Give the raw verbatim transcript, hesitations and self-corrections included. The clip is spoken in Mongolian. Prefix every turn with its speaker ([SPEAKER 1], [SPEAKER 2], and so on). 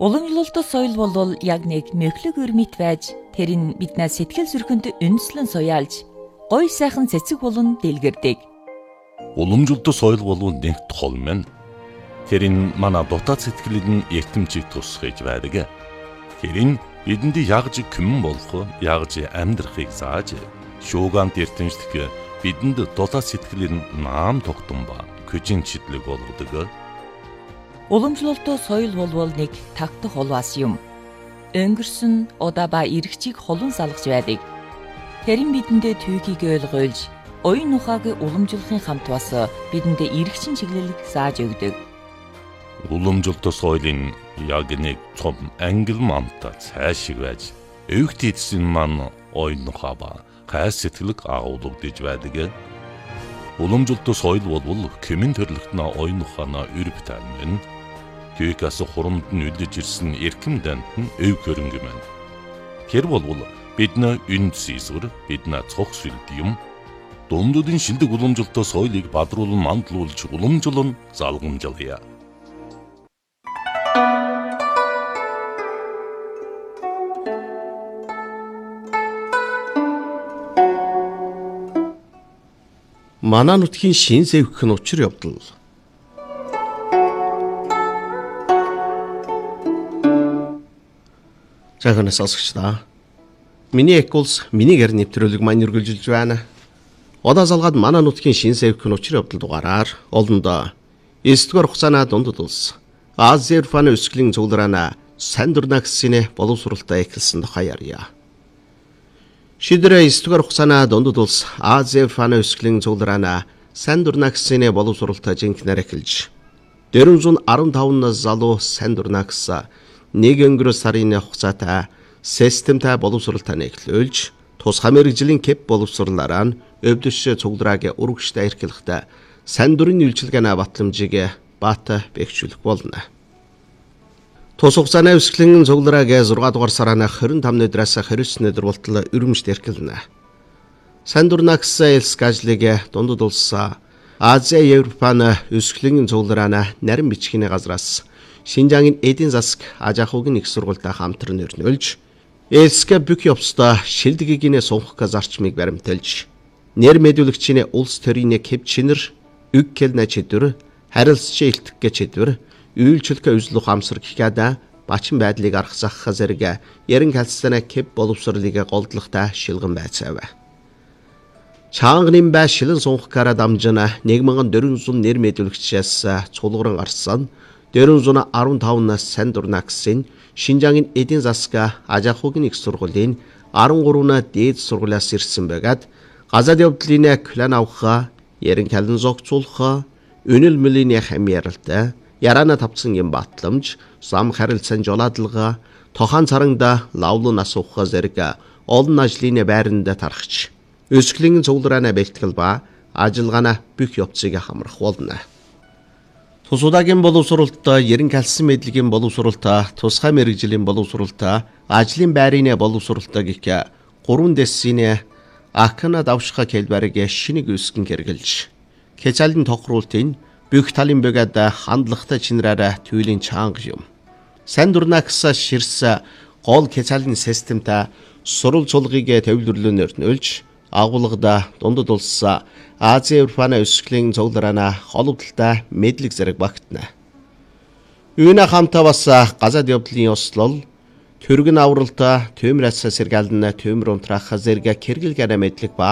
[SPEAKER 1] Уламжлалт соёл бол яг нэг мөхлөг өрмөт байж тэр нь биднээс сэтгэл зүрхэнд үндэслэн суяалж гоё сайхан цэцэг болон дэлгэрдэг.
[SPEAKER 2] Уламжлалт соёл бол нэг тол мэн. Тэр нь манай дотоод сэтгэлд эртэмжийг тусгаж байдаг. Тэр нь бидэнд ягж күмэн болох, ягж амьдрахыг зааж, шуугант эртэмжлэх бидэнд дотоод сэтгэлийн наам тогтсон ба көжин читлэг болгодог.
[SPEAKER 1] Уламжлалт соёл бол нэг тагтах улваас юм. Өнгөрсөн удаа ба иргэчийг холон салгаж байдаг. Тэр нь бидэндээ түүхийг ойлгуулж, оюун ухааг уламжлахын хамт бас бидэндээ иргэчин чиглэлийг зааж өгдөг.
[SPEAKER 2] Уламжлалт соёлын яг нэг том ангил мамта цаашиг байж, өвгт эдсэн маань оюун ухаа ба хайр сэтгэлэг агуулгадж байдаг. Уламжлалт соёл бол кемэн төрлөختнө оюун ухаанаа өрөв таймын. Түүхээс хурамд нь үлдэж ирсэн эрхэм дант нь өв хөрөнгө мэн. Тэр бол бидний үнд сийсвэр, бидний цог сүлд юм. Дундуудын шилдэг уламжлалт соёлыг бадруулан мандлуулж уламжлан залгамжлая.
[SPEAKER 3] Манай нутгийн шин зэвгэх нь учир явдал. Цагаан сонсогчдаа. Миний эколс миний гэр нэвтрүүлэг маань үргэлжилж байна. Одоо залгаад манай нутгийн шин зэвгэх нь учир явдал дугаараар олондоо эсдгээр хугацааны дундад улс Азербайджаны өсгөлийн цуглараана сайн дурна гэсний боловсролтой эхэлсэн тухайарья. Шидрэ эсдгээр хугацааны дундад улс Азербайджаны өсгөлийн цуглараана сайн дурна гэсний боловсролтой жинхнээр эхэлж дөрвөн арван таван нас залуу сайн дурна гэсэн нэг өнгөрөө сарын хугацаатай системтэй боловсролтой эхлүүлж тусгай мэргэжлийн кэп боловсруулаараа өвдөж цуглараагийн урагштай эрхлэхдээ сайн дурын үйлчилгээний батламжийг баата бэхжүүлэх болно. Тус хугацааны өсгөлийн цуглараагийн зургаан дугаар сараны хорин тавны өдрөөс хорин өссөн өдөр болтол өрөмжт эрхэлнэ. Сайн дурна гэсэн элск ажлыг дундад улсаа Азия Европаны өсгөлийн цуглараана нарийн бичгийн газраас Шинжаагийн эдийн засаг ажаахугийн их сургуультай хамтран өрнүүлж, элск бүх явцдаа шилдэггийн сунхаг зарчмыг баримталж, нэр мэдүүлэгчийн улс төрийн кэп чинэр, үг келнэ чэдвэр, харилцагчийн илтгэх чэдвэр, үйлчлэх үзлөх амсар гэхэд бачин байдлыг аргасах зэрэг ярин халцсаны кэп боловсролыг голдлохтой шилгэн байцаав. Чангын бай шилэн сунхагаараа дамжина нэг мянган дөрвөн зуун нэр мэдүүлэгчээс цулгууран гарсан дөрвөн арван таван нас сайн дурна гэсэн Шинжаагийн эдийн засаг ажаахугийн их сургуулийн арван гурван дээд сургуулиас ирсэн байгаад газад явдлын план авах, ярин кален зогцуулах, үнэл мөлийн хэм яралтай, яраана тавцсан юм батламж, зам харилцан жолоодлого, тохон царангда лавлын асуух зэрэг олон ажлын байранд тархаж, өсгөлийн цугларааны бэлтгэл ба ажиллагааны бүх явцыг хамрах болно. Тусуудагийн боловсролтой, ярин калсан мэдлэгийн боловсролтой, тусгай мэргэжлийн боловсролтой, ажлын байрны боловсролтой гэх гурван дэсийн акна давшха хэлбэрийг шинийг өсгөн хэрэгжилж, хязаалын тохируултын бүх талын бөгөөд хандлагатай чинраараа түйлийн чанга юм. Сайн дурна гэсэн ширс гол хязаалын системтэй сурал цулгыг төвлөрлөнөөр нөлж, агуулгада дундад улс Азия Европаны өсгөлийн цуглараана холбогдолтой мэдлэг зэрэг багтана. Үүнээ хамтаа бас газад явдлын ёслол, төргөн авралтай, төмөр ас сэргэлэн төмөр унтраах зэрэг хэрэгэлгэнэ мэдлэг ба